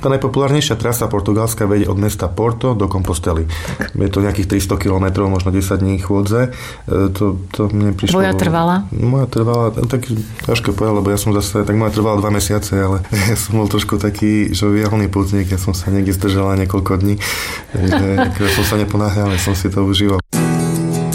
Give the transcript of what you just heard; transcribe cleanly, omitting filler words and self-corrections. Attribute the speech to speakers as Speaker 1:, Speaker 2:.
Speaker 1: tá najpopulárnejšia trasa portugalská vedie od mesta Porto do Compostely. Je to nejakých 300 km, možno 10 dní chôdze. To mne prišlo...
Speaker 2: Moja trvala,
Speaker 1: tak ťažko povedať, lebo ja som zase, tak moja trvala 2 mesiace, ale ja som bol trošku taký žoviálny pútnik, ja som sa niekde zdržala niekoľko dní, takže ja som sa neponáhľal, ja som si to užíval.